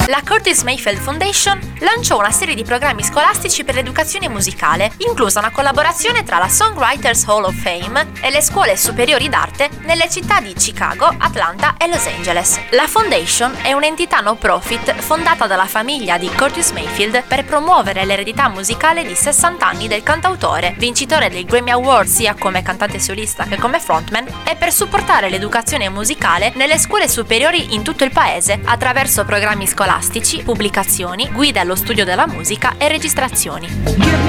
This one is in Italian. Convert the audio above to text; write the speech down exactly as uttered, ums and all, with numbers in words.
La Curtis Mayfield Foundation lanciò una serie di programmi scolastici per l'educazione musicale, inclusa una collaborazione tra la Songwriters Hall of Fame e le scuole superiori d'arte nelle città di Chicago, Atlanta e Los Angeles. La Foundation è un'entità no profit fondata dalla famiglia di Curtis Mayfield per promuovere l'eredità musicale di sessanta anni del cantautore, vincitore dei Grammy Awards sia come cantante solista che come frontman, e per supportare l'educazione musicale nelle scuole superiori in tutto il paese attraverso programmi scolastici, pubblicazioni, guide allo studio della musica e registrazioni.